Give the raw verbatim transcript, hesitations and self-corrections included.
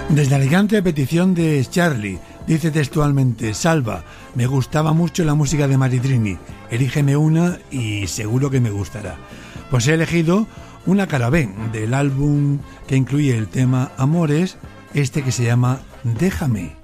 Desde Alicante, petición de Charlie. Dice textualmente: Salva, me gustaba mucho la música de Maritrini. Elígeme una y seguro que me gustará. Pues he elegido una cara B del álbum que incluye el tema Amores, este que se llama Déjame.